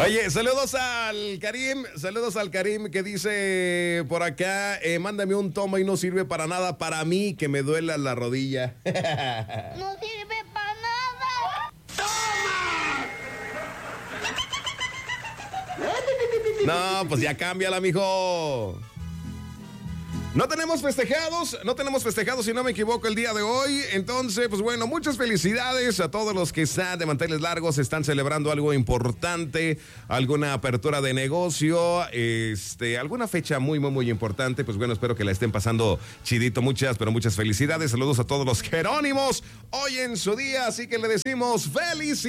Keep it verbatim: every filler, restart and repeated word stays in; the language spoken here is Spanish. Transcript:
Oye, saludos al Karim, saludos al Karim que dice por acá, eh, mándame un toma y no sirve para nada para mí, que me duela la rodilla. No sirve para nada. No, pues ya cámbiala, mijo. No tenemos festejados, no tenemos festejados, si no me equivoco, el día de hoy. Entonces, pues bueno, muchas felicidades a todos los que están de manteles largos, están celebrando algo importante, alguna apertura de negocio, este, alguna fecha muy, muy, muy importante. Pues bueno, espero que la estén pasando chidito. Muchas, pero muchas felicidades. Saludos a todos los Jerónimos hoy en su día, así que le decimos felicidades.